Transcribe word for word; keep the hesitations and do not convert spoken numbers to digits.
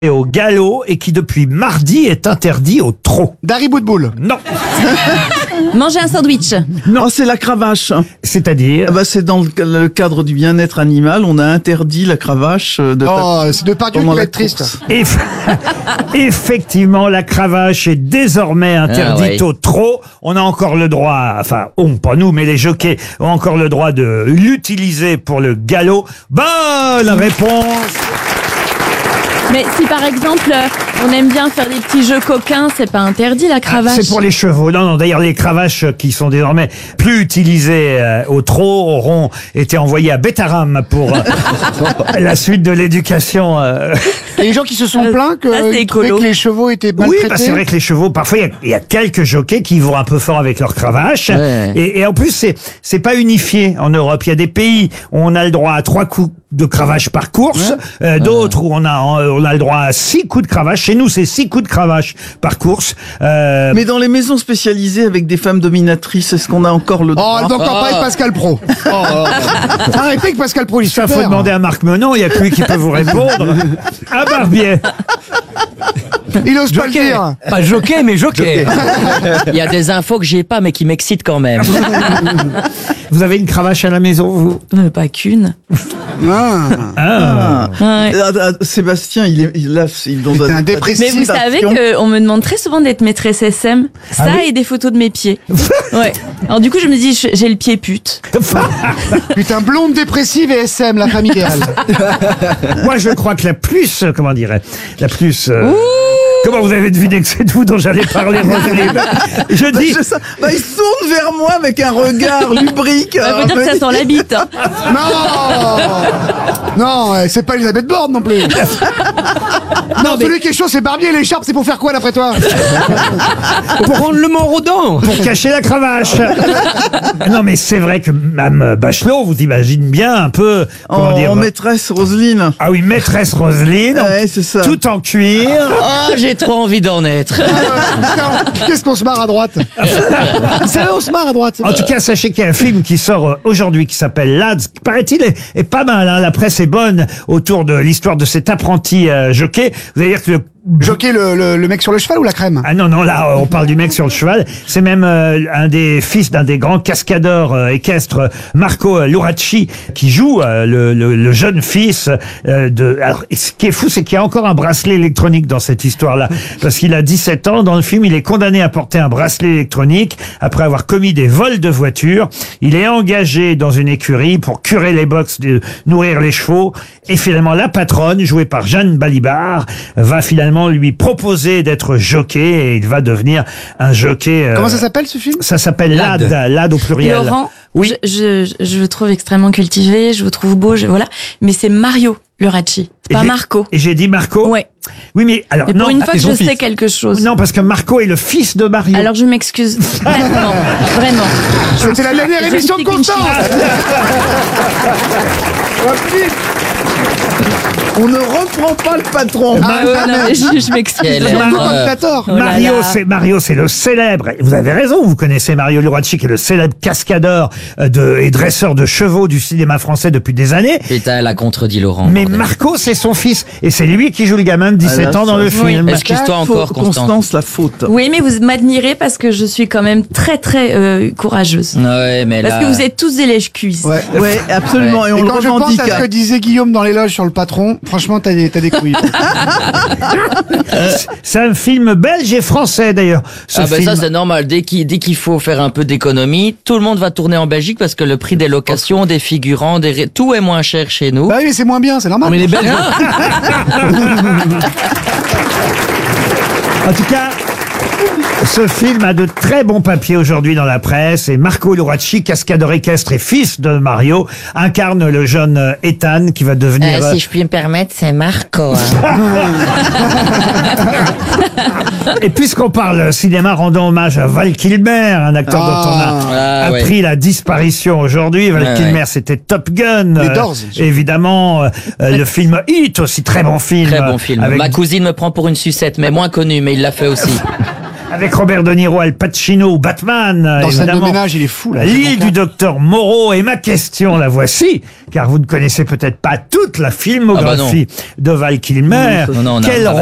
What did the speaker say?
et au galop et qui depuis mardi est interdit au trot. Dari Boudboul. Non. Manger un sandwich. Non, c'est la cravache. C'est-à-dire Ah bah, c'est dans le, le cadre du bien-être animal, on a interdit la cravache de Oh, c'est de Pardieu qui pendant va la être triste. course. Eff- Effectivement, la cravache est désormais interdite Ah, ouais. au trot. On a encore le droit, enfin, on, pas nous, mais les jockeys ont encore le droit de l'utiliser pour le galop. Bonne réponse. Mais si par exemple, euh, on aime bien faire des petits jeux coquins, c'est pas interdit la cravache. C'est pour les chevaux. Non, non. D'ailleurs, les cravaches qui sont désormais plus utilisées euh, au trot auront été envoyées à Bétaram pour euh, la suite de l'éducation. euh. Et les gens qui se sont Euh, plaints que, ça, c'est ils trouvaient écolo. que les chevaux étaient Oui, maltraités. bah c'est vrai que les chevaux, parfois, il y a- il y, a quelques jockeys qui vont un peu fort avec leur cravache. Ouais. Et, et en plus, c'est c'est pas unifié en Europe. Il y a des pays où on a le droit à trois coups de cravache par course, euh, d'autres où on a on a le droit à six coups de cravache. Chez nous, c'est six coups de cravache par course. Euh, Mais dans les maisons spécialisées avec des femmes dominatrices, est-ce qu'on a encore le Oh, droit donc encore pas avec Pascal Pro. Oh, oh. Arrêtez avec Pascal Pro, il est ça, super. faut demander à Marc Menon. Il y a que lui qui peut vous répondre. À Barbier. Il ose pas le dire. Pas jockey, mais jockey. Il y a des infos que j'ai pas, mais qui m'excitent quand même. Vous avez une cravache à la maison, vous? Euh, pas qu'une. Ah. Ah. Ouais. Ah, ah, Sébastien, il est, il a, il est dans T'es un, un dépressif. Mais vous savez qu'on me demande très souvent d'être maîtresse S M. Ça Ah oui et des photos de mes pieds. Ouais. Alors du coup, je me dis, je- j'ai le pied pute. Putain, blonde dépressive et S M, la famille idéale. Moi, je crois que la plus, euh, comment dirais, la plus. euh, Comment vous avez deviné que c'est de vous dont j'allais parler, Roselyne? Je Bah, dis. je sais- bah, il se tourne vers moi avec un regard lubrique. Ça veut dire que ça sent la bite. Hein. Non. Non, euh, c'est pas Elisabeth Borne non plus. Non, celui qui est chaud, c'est Barbier. L'écharpe, c'est pour faire quoi, d'après toi? Pour prendre le Montrodon. Pour cacher la cravache. Non, mais c'est vrai que Mme Bachelot, vous imagine bien un peu, comment En, dire. en maîtresse Roselyne. Ah oui, maîtresse Roselyne, en- Ouais, c'est ça. tout en cuir. Oh, j'ai trop envie d'en être. Putain, qu'est-ce qu'on se marre à droite? Vous savez, on se marre à droite. En tout cas, sachez qu'il y a un film qui sort euh, aujourd'hui qui s'appelle Lads, qui paraît-il est, est pas mal. Hein. La presse est bonne autour de l'histoire de cet apprenti euh, jockey. Vous allez dire que le Jockey, le, le, le mec sur le cheval ou la crème? Ah non, non, là, on parle du mec sur le cheval. C'est même euh, un des fils d'un des grands cascadeurs euh, équestres, Marco Luracci, qui joue euh, le, le, le jeune fils euh, de... Alors, et ce qui est fou, c'est qu'il y a encore un bracelet électronique dans cette histoire-là. Parce qu'il a dix-sept ans. Dans le film, il est condamné à porter un bracelet électronique après avoir commis des vols de voitures. Il est engagé dans une écurie pour curer les box, de nourrir les chevaux. Et finalement, la patronne, jouée par Jeanne Balibar, va finalement lui proposer d'être jockey et il va devenir un jockey. euh, Comment ça s'appelle, ce film? Ça s'appelle Lad, Lad au pluriel. Laurent, Oui. je, je, je vous trouve extrêmement cultivé, je vous trouve beau, je, voilà. Mais c'est Mario Luracci, Et pas j'ai- Marco. Et j'ai dit Marco. Ouais. Oui, mais alors Et pour non. une fois Ah, que je son fils. sais quelque chose. Non, parce que Marco est le fils de Mario. Alors je m'excuse. Vraiment, vraiment. C'était la dernière Je émission de suis Constance. On ne reprend pas le patron. Ah, Euh, ah, non, merde. mais je, je m'excuse. Quelle vraiment. Comme erreur. commentateur. Oh là Mario, là. c'est Mario, c'est le célèbre. Et vous avez raison, vous connaissez Mario Luracci, qui est le célèbre cascadeur euh, de, et dresseur de chevaux du cinéma français depuis des années. Putain, elle a contredit Laurent. Mais bordel. Marco, c'est son fils, et c'est lui qui joue le gamin de dix-sept Ah là, ans dans ça- le Oui. film. Excuse-toi encore, Faut- Constance. Constance, la faute. Oui, mais vous m'admirez parce que je suis quand même très très euh, courageuse. Ouais, mais Parce là. que vous êtes tous des lèche-cuisses. Ouais. Ouais, absolument. Et Et on le quand je pense revendique. à ce que disait Guillaume dans l'éloge sur le patron, franchement, t'as des, t'as des couilles. C'est un film belge et français d'ailleurs. Ce Ah ben film. ça c'est normal, dès qu'il dès qu'il faut faire un peu d'économie, tout le monde va tourner en Belgique parce que le prix des locations, des figurants, des ré- tout est moins cher chez nous. Bah oui, mais c'est moins bien, c'est normal. mais les Belges En tout cas, ce film a de très bons papiers aujourd'hui dans la presse et Marco Luracci, cascadeur équestre et fils de Mario, incarne le jeune euh, Ethan qui va devenir... euh, si je puis me permettre, c'est Marco. Et puisqu'on parle cinéma, rendons hommage à Val Kilmer, un acteur Ah. dont on a Ah, appris ouais. la disparition aujourd'hui. Val Ouais, Kilmer, ouais. c'était Top Gun. Les euh, Doors. évidemment, euh, euh, le film Hit, aussi très bon film. Très bon film. Avec Ma cousine me prend pour une sucette, mais moins connue, mais il l'a fait aussi. Avec Robert De Niro, Al Pacino ou Batman. Dans scène de évidemment. ménage, il est fou, là. L'île du docteur Moreau. Et ma question, la voici, car vous ne connaissez peut-être pas toute la filmographie Ah bah de Val Kilmer. Non, non, on a- Quel on a